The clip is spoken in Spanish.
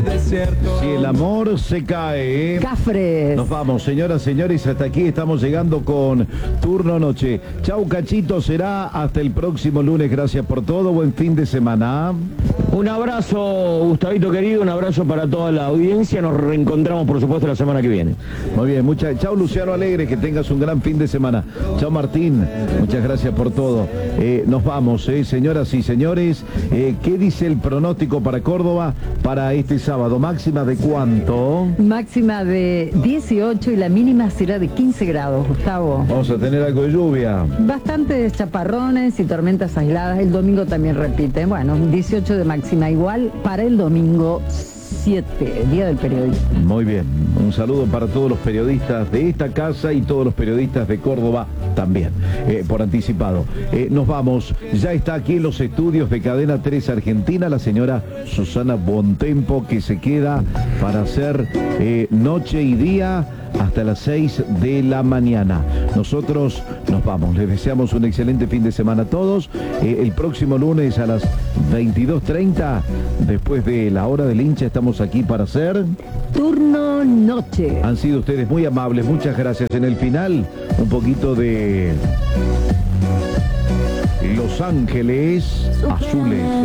desierto. Si el amor se cae, Cafres. nos vamos, señoras, señores, hasta aquí estamos llegando con Turno Noche. Chau, Cachito, será hasta el próximo lunes. Gracias por todo, buen fin de semana. Un abrazo, Gustavito querido, un abrazo para toda la audiencia. Nos reencontramos, por supuesto, la semana que viene. Muy bien, chau, Luciano Alegre, que tengas un gran fin de semana. Chau, Martín, muchas gracias por todo. Nos vamos, señoras y señores. ¿Qué dice el pronóstico para Córdoba para este sábado? ¿Máxima de cuánto? Máxima de 18 y la mínima será de 15 grados, Gustavo. Vamos a tener algo de lluvia. Bastantes chaparrones y tormentas aisladas. El domingo también repite. Bueno, 18 de máxima igual para el domingo 7, Día del Periodista. Muy bien, un saludo para todos los periodistas de esta casa y todos los periodistas de Córdoba también, por anticipado. Nos vamos, ya está aquí en los estudios de Cadena 3 Argentina la señora Susana Bontempo, que se queda para hacer noche y día hasta las 6 de la mañana. Nosotros nos vamos, les deseamos un excelente fin de semana a todos. El próximo lunes a las 22:30, después de la hora del hincha, estamos aquí para hacer Turno Noche. Han sido ustedes muy amables, muchas gracias. En el final, un poquito de Los Ángeles Azules.